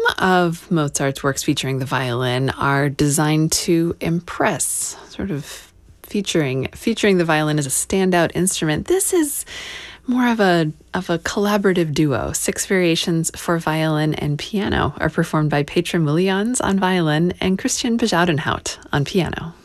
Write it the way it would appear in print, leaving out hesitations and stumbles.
of Mozart's works featuring the violin are designed to impress, sort of featuring the violin as a standout instrument. This is more of a collaborative duo. 6 variations for violin and piano are performed by Petra Mulians on violin and Christian Bezuidenhout on piano.